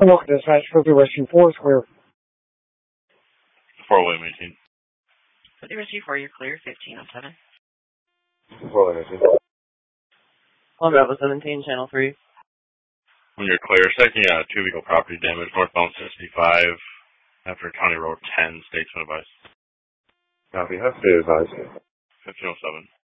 Look, dispatch 50 Western 4 Square. 4 William 18. 50 Western 4, you're clear. 15 on 7. 4 William 18. On Bravo 17, Channel 3. When you're clear, second 2-vehicle property damage, northbound 65, after County Road 10, Statesman advice. Copy, have to advise. 1507.